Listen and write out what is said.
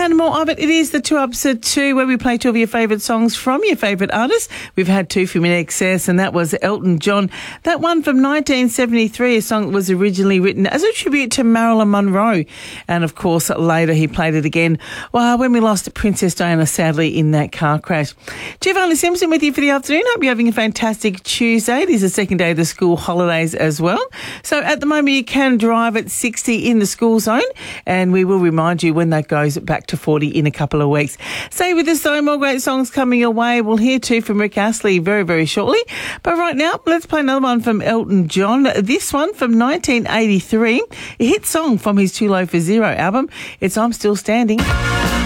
and more of it. It is the 2 Up to 2 where we play 2 of your favourite songs from your favourite artists. We've had 2 from In Excess, and that was Elton John. That one from 1973, a song that was originally written as a tribute to Marilyn Monroe. And of course, later he played it again when we lost Princess Diana, sadly, in that car crash. Giovanni Simpson with you for the afternoon. Hope you're having a fantastic Tuesday. It is the second day of the school holidays as well. So at the moment, you can drive at 60 in the school zone, and we will remind you when that goes back to 40 in a couple of weeks. Stay with us though, more great songs coming your way. We'll hear 2 from Rick Astley very, very shortly. But right now, let's play another one from Elton John. This one from 1983, a hit song from his Too Low for Zero album. It's I'm Still Standing.